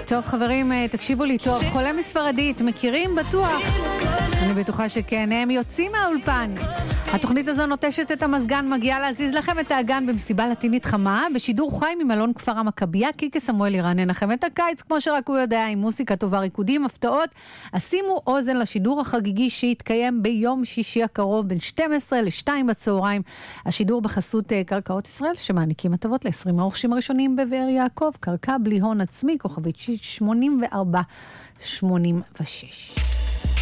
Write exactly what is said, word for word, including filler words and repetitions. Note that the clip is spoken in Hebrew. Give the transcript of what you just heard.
טוב חברים, תקשיבו לי טוב, חולה מספרדית, מכירים בטוח? אני בטוחה שכן, הם יוצאים מהאולפן. התוכנית הזו נוטשת את המזגן, מגיעה להזיז לכם את האגן במסיבה לטינית חמה, בשידור חי ממלון כפר המכבייה, קיקה סמואל ירענן לכם את הקיץ, כמו שרק הוא יודע, עם מוסיקה טובה, ריקודים, הפתעות. שימו אוזן לשידור החגיגי שיתקיים ביום שישי הקרוב, בין שתים עשרה לשתיים בצהריים. השידור בחסות קרקעות ישראל, שמעניקים הטבות ל-עשרים האורחים הראשונים בבאר יעקב, קרקע בלי הון עצמי, כוכבית שמונים וארבע שמונים ושש.